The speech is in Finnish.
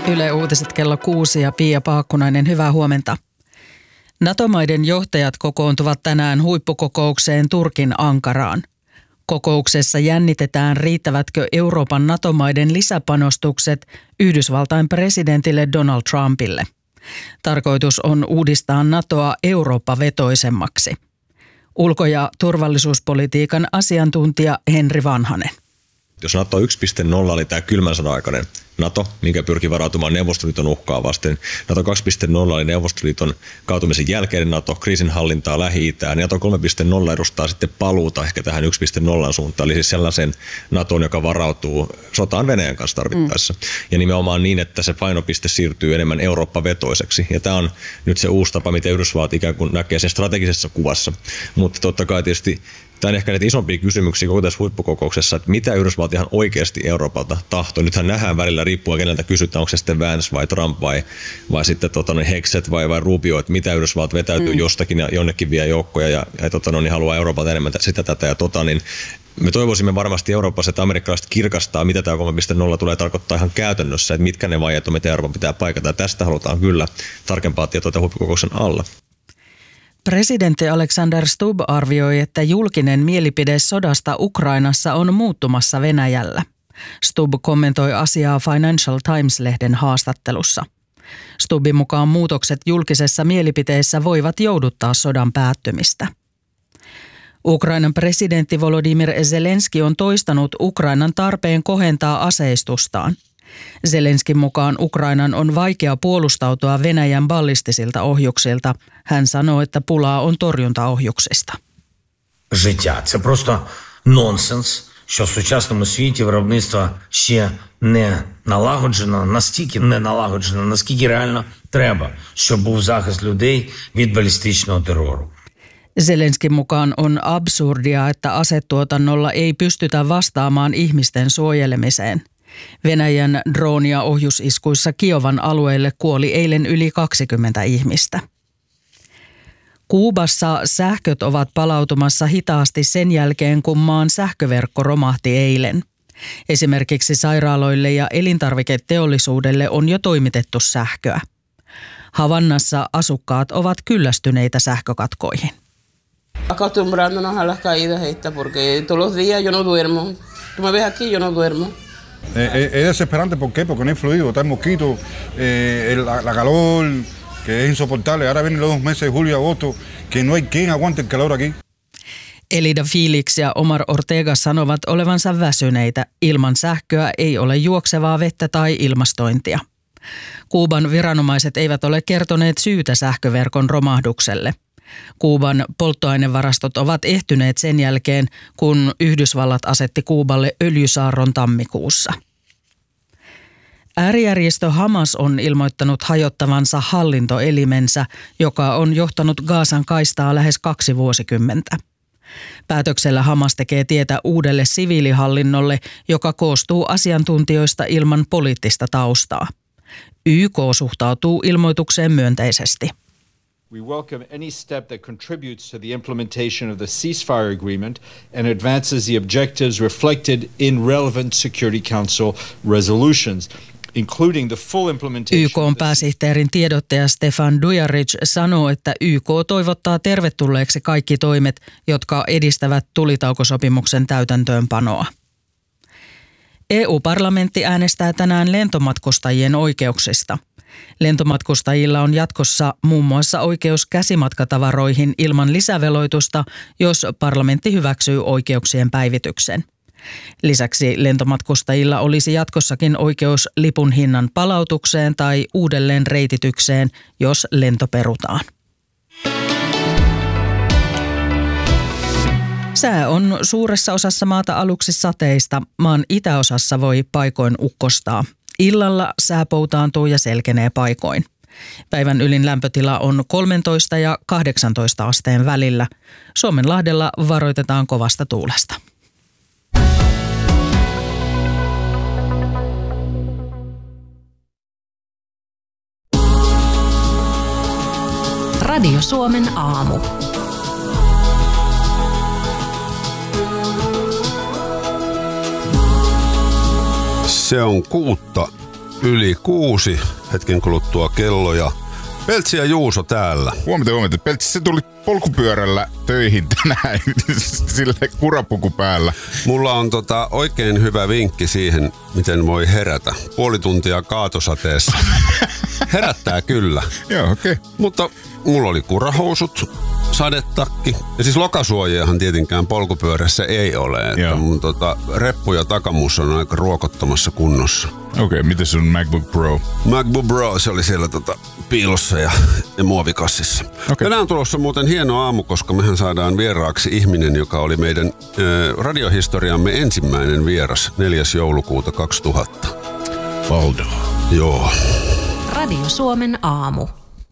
Yle Uutiset kello 6 ja Pia Paakkunainen, hyvää huomenta. NATO-maiden johtajat kokoontuvat tänään huippukokoukseen Turkin Ankaraan. Kokouksessa jännitetään, riittävätkö Euroopan NATO-maiden lisäpanostukset Yhdysvaltain presidentille Donald Trumpille. Tarkoitus on uudistaa NATOa Eurooppa-vetoisemmaksi. Ulko- ja turvallisuuspolitiikan asiantuntija Henri Vanhanen. Jos NATO 1.0 oli tämä kylmän sodan aikainen NATO, minkä pyrki varautumaan Neuvostoliiton uhkaa vasten. NATO 2.0 oli Neuvostoliiton kaatumisen jälkeinen NATO, kriisinhallintaa Lähi-Itään. NATO 3.0 edustaa sitten paluuta ehkä tähän 1.0 suuntaan, eli siis sellaisen NATOon, joka varautuu sotaan Venäjän kanssa tarvittaessa. Ja nimenomaan niin, että se painopiste siirtyy enemmän Eurooppa-vetoiseksi. Ja tämä on nyt se uusi tapa, miten Yhdysvallat ikään kuin näkee sen strategisessa kuvassa. Mutta totta kai tietysti tämä on ehkä näitä isompia kysymyksiä koko tässä huippukokouksessa, että mitä Yhdysvallat ihan oikeasti Euroopalta tahtoo. Nythän nähdään välillä riippuen keneltä kysytään, onko se sitten Vance vai Trump vai sitten Hexet vai Rubio, että mitä Yhdysvallat vetäytyy jostakin ja jonnekin vie joukkoja ja haluaa Euroopalta enemmän sitä, tätä ja niin me toivoisimme varmasti Euroopassa, että amerikkalaiset kirkastaa, mitä tämä 3.0 tulee tarkoittaa ihan käytännössä, että mitkä ne vaiheet on, mitä Euroopan pitää paikata. Ja tästä halutaan kyllä tarkempaa tietoa huippukokouksen alla. Presidentti Alexander Stubb arvioi, että julkinen mielipide sodasta Ukrainassa on muuttumassa Venäjällä. Stubb kommentoi asiaa Financial Times-lehden haastattelussa. Stubbin mukaan muutokset julkisessa mielipiteessä voivat jouduttaa sodan päättymistä. Ukrainan presidentti Volodymyr Zelenski on toistanut Ukrainan tarpeen kohentaa aseistustaan. Zelenskin mukaan Ukrainan on vaikea puolustautua Venäjän ballistisilta ohjuksilta. Hän sanoo, että pulaa on torjuntaohjuksista. Життя – це просто нонсенс, що в сучасному світі виробництво ще не налагоджено, настільки не налагоджено, наскільки реально треба, щоб був захист людей від балістичного терору. Zelenskin mukaan on absurdia, että asetuotannolla ei pystytä vastaamaan ihmisten suojelemiseen. Venäjän drooni- ja ohjusiskuissa Kiovan alueelle kuoli eilen yli 20 ihmistä. Kuubassa sähköt ovat palautumassa hitaasti sen jälkeen, kun maan sähköverkko romahti eilen. Esimerkiksi sairaaloille ja elintarviketeollisuudelle on jo toimitettu sähköä. Havannassa asukkaat ovat kyllästyneitä sähkökatkoihin. Acostumbrándonos a las caídas estas porque todos los días yo no duermo. Tú me ves aquí, yo no duermo. Es desesperante, ¿por qué? Porque no hay fluido, está el mosquito, la calor, que es insoportable. Ahora vienen los 2 meses, julio y agosto, que no hay quien aguante el calor aquí. Elida Felix ja Omar Ortega sanovat olevansa väsyneitä. Ilman sähköä ei ole juoksevaa vettä tai ilmastointia. Kuuban viranomaiset eivät ole kertoneet syytä sähköverkon romahdukselle. Kuuban polttoainevarastot ovat ehtyneet sen jälkeen, kun Yhdysvallat asetti Kuuballe öljysaarron tammikuussa. Äärijärjestö Hamas on ilmoittanut hajottavansa hallintoelimensä, joka on johtanut Gazan kaistaa lähes 2 vuosikymmentä. Päätöksellä Hamas tekee tietä uudelle siviilihallinnolle, joka koostuu asiantuntijoista ilman poliittista taustaa. YK suhtautuu ilmoitukseen myönteisesti. We welcome any step that contributes to the implementation of the ceasefire agreement and advances the objectives reflected in relevant Security Council resolutions, including the full implementation. YK:n pääsihteerin tiedottaja Stefan Dujarric sanoo, että YK toivottaa tervetulleeksi kaikki toimet, jotka edistävät tulitaukosopimuksen täytäntöönpanoa. EU-parlamentti äänestää tänään lentomatkustajien oikeuksista. Lentomatkustajilla on jatkossa muun muassa oikeus käsimatkatavaroihin ilman lisäveloitusta, jos parlamentti hyväksyy oikeuksien päivityksen. Lisäksi lentomatkustajilla olisi jatkossakin oikeus lipun hinnan palautukseen tai uudelleen reititykseen, jos lento perutaan. Sää on suuressa osassa maata aluksi sateista. Maan itäosassa voi paikoin ukkostaa. Illalla sää poutaantuu ja selkenee paikoin. Päivän ylin lämpötila on 13 ja 18 asteen välillä. Suomenlahdella varoitetaan kovasta tuulesta. Radio Suomen aamu. Se on 6 yli 6, hetken kuluttua kello ja Peltsi ja Juuso täällä. Huomenta. Peltsi, se tuli polkupyörällä töihin tänään, sille kurapuku päällä. Mulla on oikein hyvä vinkki siihen, miten voi herätä. 0,5 tuntia kaatosateessa. Herättää kyllä. Joo, okei. Okay. Mutta mulla oli kurahousut, sadetakki. Ja siis lokasuojiahan tietenkään polkupyörässä ei ole. Että mun reppu ja takamus on aika ruokottomassa kunnossa. Okei, miten sun MacBook Pro? MacBook Pro, se oli siellä piilossa ja muovikassissa. Okay. Tänään on tulossa muuten hieno aamu, koska mehän saadaan vieraaksi ihminen, joka oli meidän radiohistoriamme ensimmäinen vieras 4. joulukuuta 2000. Valdo. Joo. Radio Suomen aamu.